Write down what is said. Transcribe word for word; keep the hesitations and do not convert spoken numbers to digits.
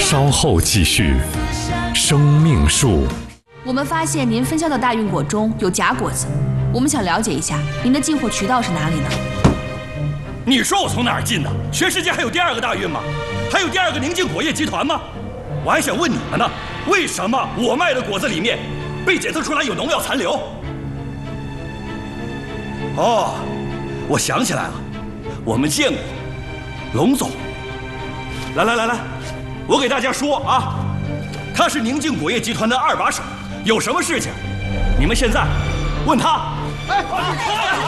稍后继续。生命树。 我们发现您分销的大运果中有假果子，我们想了解一下您的进货渠道是哪里呢？ 你说我从哪儿进的？全世界还有第二个大运吗？还有第二个宁静果业集团吗？我还想问你们呢，为什么我卖的果子里面被检测出来有农药残留？哦，我想起来了，我们见过龙总。来来来来，我给大家说啊，他是宁静果业集团的二把手，有什么事情，你们现在问他。哎，